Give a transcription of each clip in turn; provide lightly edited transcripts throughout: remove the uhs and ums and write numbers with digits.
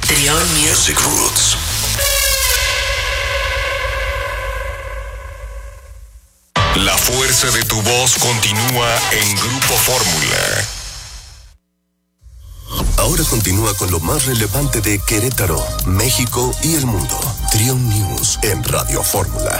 Trión Music Roots. La fuerza de tu voz continúa en Grupo Fórmula. Ahora continúa con lo más relevante de Querétaro, México y el mundo. Trión News en Radio Fórmula.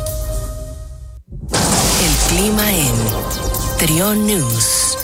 El clima en Trión News.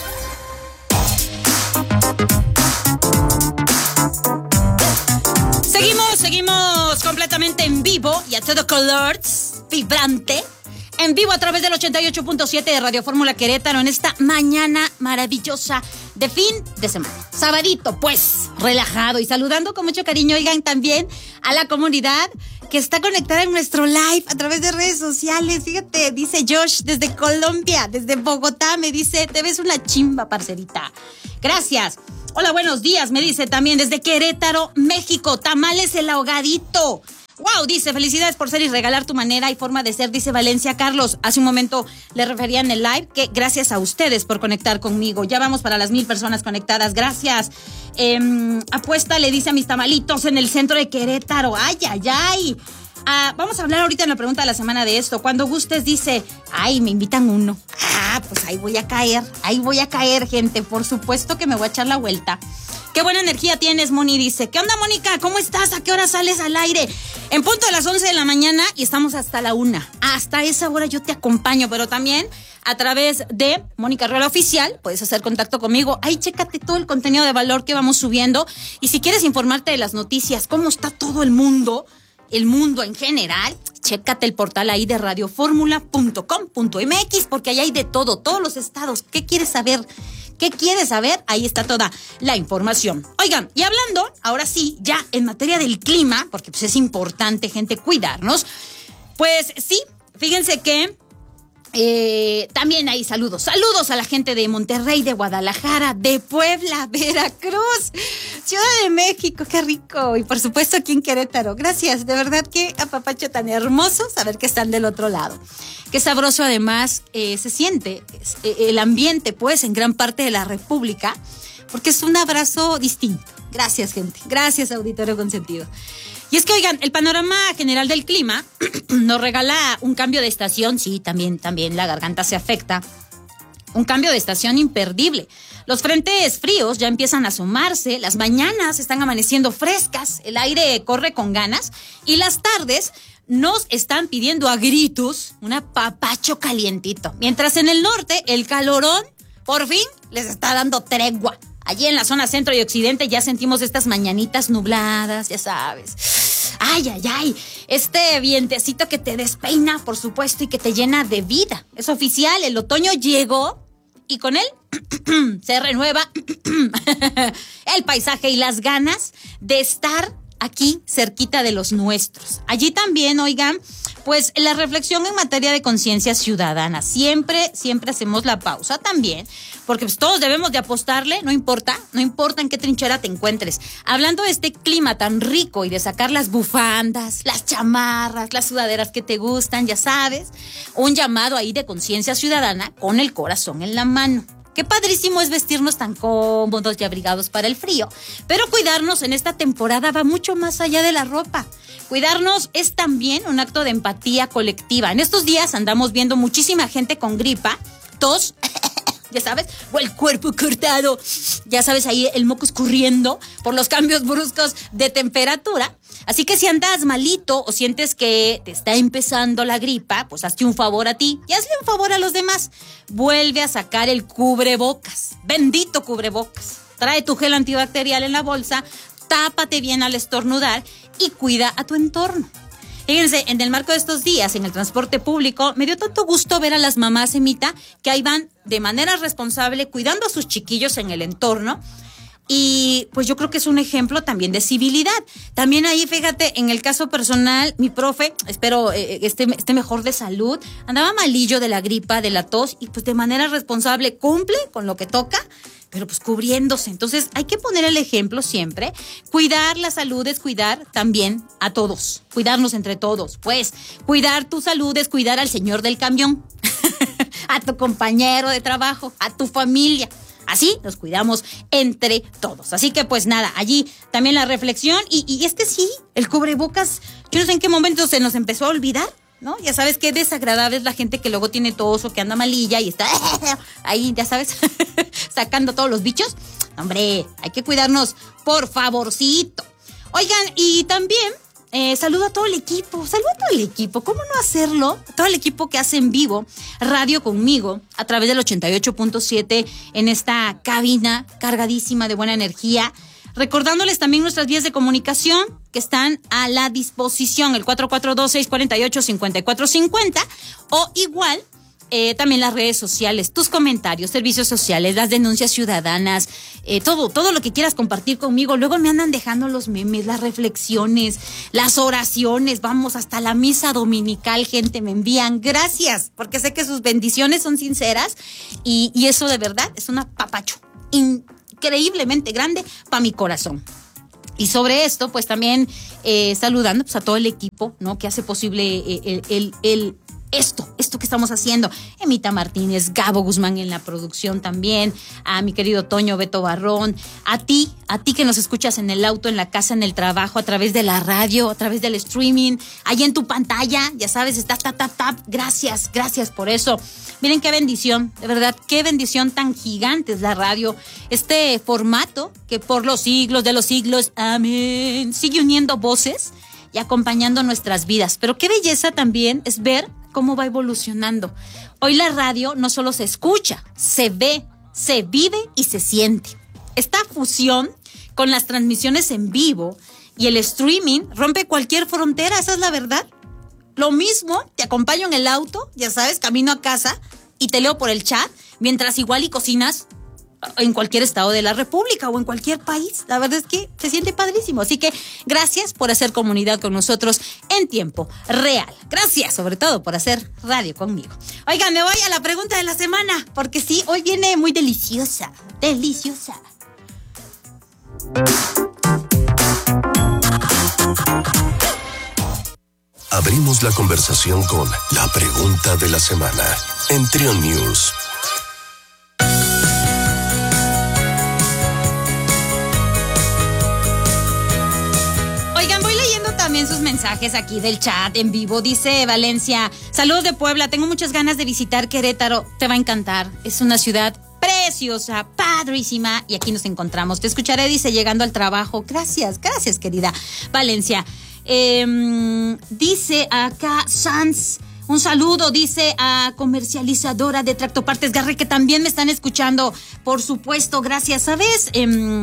Seguimos completamente en vivo y a todo color, vibrante. En vivo a través del 88.7 de Radio Fórmula Querétaro en esta mañana maravillosa de fin de semana. Sabadito, pues, relajado y saludando con mucho cariño, oigan, también a la comunidad que está conectada en nuestro live a través de redes sociales. Fíjate, dice Josh desde Colombia, desde Bogotá, me dice, te ves una chimba, parcerita. Gracias. Hola, buenos días, me dice también desde Querétaro, México, tamales el ahogadito. Wow, dice, felicidades por ser y regalar tu manera y forma de ser, dice Valencia Carlos. Hace un momento le refería en el live que gracias a ustedes por conectar conmigo. Ya vamos para las 1,000 personas conectadas, gracias. Apuesta le dice a mis tamalitos en el centro de Querétaro. Ay, ay, ay. Vamos a hablar ahorita en la pregunta de la semana de esto. Cuando gustes dice, ay, me invitan uno. Pues ahí voy a caer, gente. Por supuesto que me voy a echar la vuelta. Qué buena energía tienes, Moni, dice. ¿Qué onda, Mónica? ¿Cómo estás? ¿A qué hora sales al aire? En punto de las 11 de la mañana y estamos hasta la 1. Hasta esa hora yo te acompaño, pero también a través de Mónica Herrera Oficial puedes hacer contacto conmigo. Ahí chécate todo el contenido de valor que vamos subiendo. Y si quieres informarte de las noticias, cómo está todo el mundo en general, chécate el portal ahí de radioformula.com.mx porque ahí hay de todo, todos los estados. ¿Qué quieres saber? Ahí está toda la información. Oigan, y hablando, ahora sí, ya en materia del clima, porque pues es importante, gente, cuidarnos. Pues sí, fíjense que también hay saludos a la gente de Monterrey, de Guadalajara, de Puebla, Veracruz, Ciudad de México, qué rico, y por supuesto aquí en Querétaro. Gracias, de verdad que apapacho tan hermoso saber que están del otro lado. Qué sabroso además se siente el ambiente pues en gran parte de la República, porque es un abrazo distinto. Gracias, gente, gracias, auditorio consentido. Y es que, oigan, el panorama general del clima nos regala un cambio de estación. Sí, también la garganta se afecta. Un cambio de estación imperdible. Los frentes fríos ya empiezan a asomarse, las mañanas están amaneciendo frescas, el aire corre con ganas y las tardes nos están pidiendo a gritos un apapacho calientito. Mientras en el norte el calorón por fin les está dando tregua. Allí en la zona centro y occidente ya sentimos estas mañanitas nubladas, ya sabes. Ay, ay, ay. Este vientecito que te despeina, por supuesto, y que te llena de vida. Es oficial, el otoño llegó y con él se renueva el paisaje y las ganas de estar aquí cerquita de los nuestros. Allí también, oigan, pues la reflexión en materia de conciencia ciudadana. Siempre hacemos la pausa también, porque pues todos debemos de apostarle, no importa en qué trinchera te encuentres. Hablando de este clima tan rico y de sacar las bufandas, las chamarras, las sudaderas que te gustan, ya sabes, un llamado ahí de conciencia ciudadana con el corazón en la mano. Qué padrísimo es vestirnos tan cómodos y abrigados para el frío. Pero cuidarnos en esta temporada va mucho más allá de la ropa. Cuidarnos es también un acto de empatía colectiva. En estos días andamos viendo muchísima gente con gripa, tos, ya sabes, o el cuerpo cortado, ya sabes, ahí el moco escurriendo por los cambios bruscos de temperatura. Así que si andas malito o sientes que te está empezando la gripa, pues hazte un favor a ti y hazle un favor a los demás. Vuelve a sacar el cubrebocas, bendito cubrebocas. Trae tu gel antibacterial en la bolsa, tápate bien al estornudar y cuida a tu entorno. Fíjense, en el marco de estos días, en el transporte público, me dio tanto gusto ver a las mamás, Emita, que ahí van de manera responsable cuidando a sus chiquillos en el entorno. Y pues yo creo que es un ejemplo también de civilidad. También ahí, fíjate, en el caso personal, mi profe, espero esté mejor de salud, andaba malillo de la gripa, de la tos, y pues de manera responsable cumple con lo que toca, pero pues cubriéndose. Entonces hay que poner el ejemplo siempre. Cuidar la salud es cuidar también a todos, cuidarnos entre todos. Pues cuidar tu salud es cuidar al señor del camión, a tu compañero de trabajo, a tu familia, Así nos cuidamos entre todos. Así que pues nada, allí también la reflexión. Y es que sí, el cubrebocas, yo no sé en qué momento se nos empezó a olvidar, ¿no? Ya sabes qué desagradable es la gente que luego tiene tos o que anda malilla y está ahí, ya sabes, sacando todos los bichos. Hombre, hay que cuidarnos, por favorcito. Oigan, y también saludo a todo el equipo, ¿cómo no hacerlo? Todo el equipo que hace en vivo radio conmigo a través del 88.7 en esta cabina cargadísima de buena energía. Recordándoles también nuestras vías de comunicación que están a la disposición, el 442-648-5450 o igual también las redes sociales, tus comentarios, servicios sociales, las denuncias ciudadanas, todo lo que quieras compartir conmigo. Luego me andan dejando los memes, las reflexiones, las oraciones, vamos, hasta la misa dominical, gente, me envían. Gracias, porque sé que sus bendiciones son sinceras y eso de verdad es un apapacho increíblemente grande para mi corazón. Y sobre esto, pues también saludando pues, a todo el equipo, ¿no? Que hace posible esto que estamos haciendo. Emita Martínez, Gabo Guzmán en la producción también, a mi querido Toño, Beto Barrón, a ti que nos escuchas en el auto, en la casa, en el trabajo, a través de la radio, a través del streaming, ahí en tu pantalla, ya sabes, está tap. Gracias por eso. Miren qué bendición, de verdad, qué bendición tan gigante es la radio. Este formato que por los siglos de los siglos, amén, sigue uniendo voces y acompañando nuestras vidas. Pero qué belleza también es ver cómo va evolucionando. Hoy la radio no solo se escucha, se ve, se vive y se siente. Esta fusión con las transmisiones en vivo y el streaming rompe cualquier frontera, esa es la verdad. Lo mismo, te acompaño en el auto, ya sabes, camino a casa y te leo por el chat, mientras igual y cocinas en cualquier estado de la República o en cualquier país. La verdad es que se siente padrísimo. Así que gracias por hacer comunidad con nosotros en tiempo real. Gracias, sobre todo, por hacer radio conmigo. Oigan, me voy a la pregunta de la semana, porque sí, hoy viene muy deliciosa. Abrimos la conversación con la pregunta de la semana en Trion News. Sus mensajes aquí del chat en vivo. Dice Valencia, saludos de Puebla, tengo muchas ganas de visitar Querétaro, te va a encantar, es una ciudad preciosa, padrísima, y aquí nos encontramos. Te escucharé, dice, llegando al trabajo. Gracias querida Valencia. Dice acá Sanz, un saludo, dice, a comercializadora de tractopartes Garre, que también me están escuchando, por supuesto, gracias. ¿Sabes?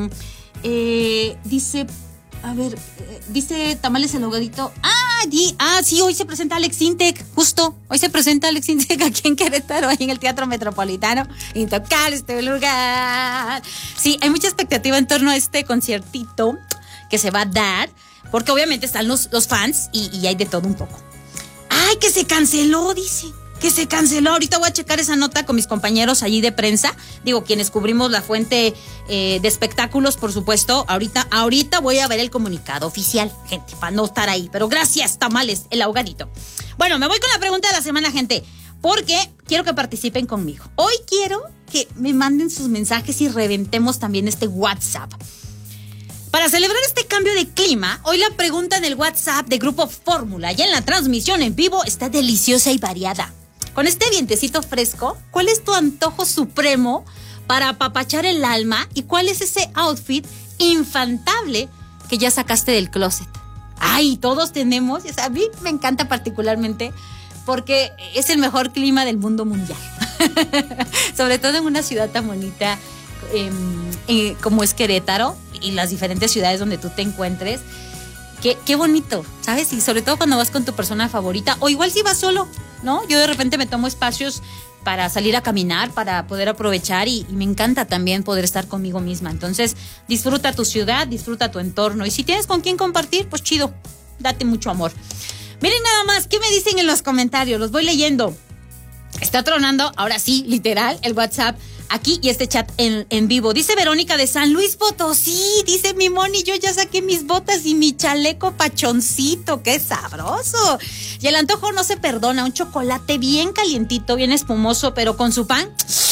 Dice, a ver, dice Tamales el Ahogadito. Sí, hoy se presenta Alex Intec, justo. Hoy se presenta Alex Intec aquí en Querétaro, ahí en el Teatro Metropolitano. Intocable este lugar. Sí, hay mucha expectativa en torno a este conciertito que se va a dar, porque obviamente están los fans y hay de todo un poco. ¡Ay, que se canceló! Dice. Que se canceló. Ahorita voy a checar esa nota con mis compañeros allí de prensa. Digo, quienes cubrimos la fuente de espectáculos, por supuesto. Ahorita voy a ver el comunicado oficial, gente, para no estar ahí. Pero gracias, Tamales, el Ahogadito. Bueno, me voy con la pregunta de la semana, gente, porque quiero que participen conmigo. Hoy quiero que me manden sus mensajes y reventemos también este WhatsApp. Para celebrar este cambio de clima, hoy la pregunta en el WhatsApp de Grupo Fórmula y en la transmisión en vivo está deliciosa y variada. Con este vientecito fresco, ¿cuál es tu antojo supremo para apapachar el alma y cuál es ese outfit infantable que ya sacaste del closet? Ay, todos tenemos, o sea, a mí me encanta particularmente porque es el mejor clima del mundo mundial. Sobre todo en una ciudad tan bonita como es Querétaro y las diferentes ciudades donde tú te encuentres. Qué bonito, ¿sabes? Y sobre todo cuando vas con tu persona favorita, o igual si vas solo, ¿no? Yo de repente me tomo espacios para salir a caminar, para poder aprovechar y me encanta también poder estar conmigo misma. Entonces, disfruta tu ciudad, disfruta tu entorno. Y si tienes con quién compartir, pues chido, date mucho amor. Miren nada más, ¿qué me dicen en los comentarios? Los voy leyendo. Está tronando, ahora sí, literal, el WhatsApp aquí y este chat en vivo. Dice Verónica de San Luis Potosí, dice mi Moni, yo ya saqué mis botas y mi chaleco pachoncito, qué sabroso. Y el antojo no se perdona, un chocolate bien calientito, bien espumoso, pero con su pan.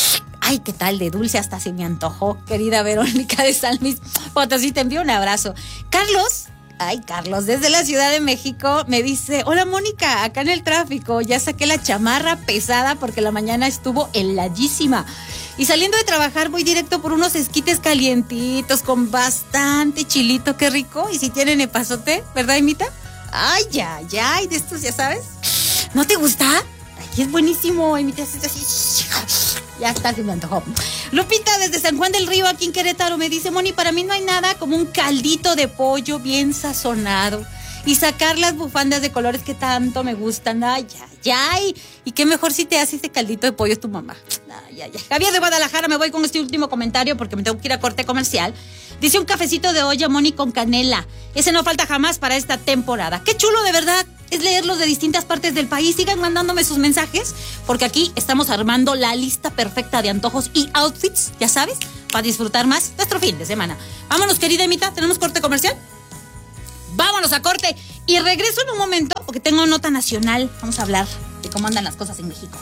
Ay, ¿qué tal de dulce? Hasta se me antojó, querida Verónica de San Luis Potosí, te envío un abrazo. Carlos, desde la Ciudad de México me dice: hola Mónica, acá en el tráfico, ya saqué la chamarra pesada porque la mañana estuvo heladísima. Y saliendo de trabajar voy directo por unos esquites calientitos con bastante chilito, qué rico. Y si tienen epazote, ¿verdad, Imita? Ay, de estos, ya sabes. ¿No te gusta? Aquí es buenísimo, Imita, así. Ya está, se me antojó. Lupita desde San Juan del Río, aquí en Querétaro, me dice: Moni, para mí no hay nada como un caldito de pollo bien sazonado y sacar las bufandas de colores que tanto me gustan. Ay. Y qué mejor si te hace ese caldito de pollo es tu mamá. Ay. Javier de Guadalajara, me voy con este último comentario porque me tengo que ir a corte comercial. Dice: un cafecito de olla, Moni, con canela. Ese no falta jamás para esta temporada. Qué chulo, de verdad. Es leerlos de distintas partes del país. Sigan mandándome sus mensajes, porque aquí estamos armando la lista perfecta de antojos y outfits, ya sabes, para disfrutar más nuestro fin de semana. Vámonos, querida Emita, ¿tenemos corte comercial? Vámonos a corte y regreso en un momento porque tengo nota nacional. Vamos a hablar de cómo andan las cosas en México.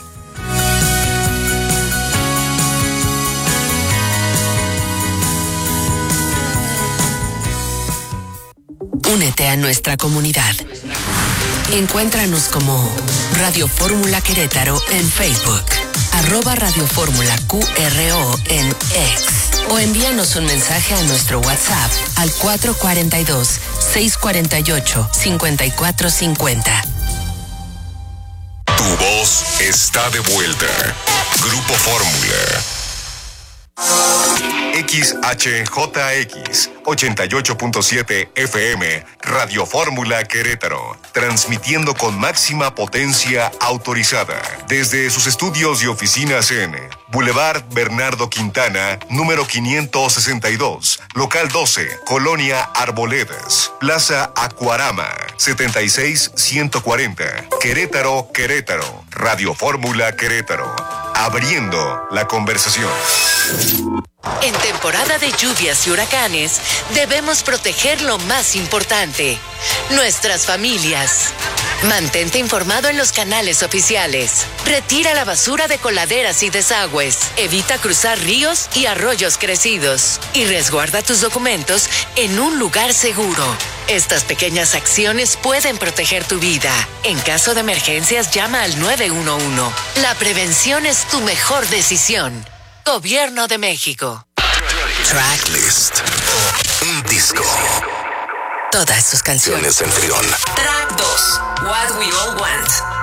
Únete a nuestra comunidad. Encuéntranos como Radio Fórmula Querétaro en Facebook, @Radio Fórmula QRO en X, o envíanos un mensaje a nuestro WhatsApp al 442-648-5450. Tu voz está de vuelta. Grupo Fórmula. XHJX 88.7 FM, Radio Fórmula Querétaro, transmitiendo con máxima potencia autorizada desde sus estudios y oficinas en Boulevard Bernardo Quintana, número 562, local 12, Colonia Arboledas, Plaza Acuarama, 76140, Querétaro, Radio Fórmula Querétaro, abriendo la conversación. En temporada de lluvias y huracanes, debemos proteger lo más importante: nuestras familias. Mantente informado en los canales oficiales. Retira la basura de coladeras y desagües. Evita cruzar ríos y arroyos crecidos. Y resguarda tus documentos en un lugar seguro. Estas pequeñas acciones pueden proteger tu vida. En caso de emergencias, llama al 911. La prevención es tu mejor decisión. Gobierno de México. Tracklist. Un disco. Todas sus canciones en Trión. Track 2. What We All Want.